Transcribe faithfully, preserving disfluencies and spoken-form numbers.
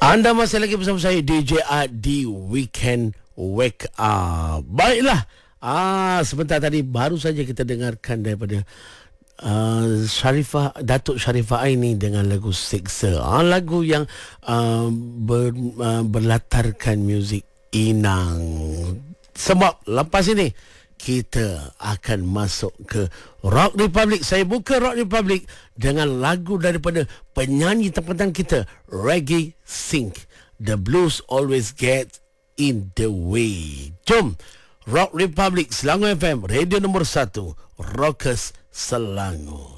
Anda masih lagi bersama saya D J A di Weekend Wake Up. Baiklah, ah sebentar tadi baru saja kita dengarkan daripada uh, Sharifah, Datuk Sharifah Aini dengan lagu Siksa. Ah, lagu yang uh, ber, uh, berlatarkan muzik Inang. Sebab lepas ini kita akan masuk ke Rock Republic. Saya buka Rock Republic dengan lagu daripada penyanyi tempatan kita, Reggae Sink. The blues always get in the way. Jom, Rock Republic, Selangor F M, radio nombor satu, Rockers Selangor.